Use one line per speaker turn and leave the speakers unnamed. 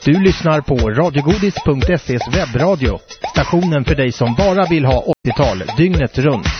Du lyssnar på radiogodis.se's webbradio. Stationen för dig som bara vill ha 80-tal dygnet runt.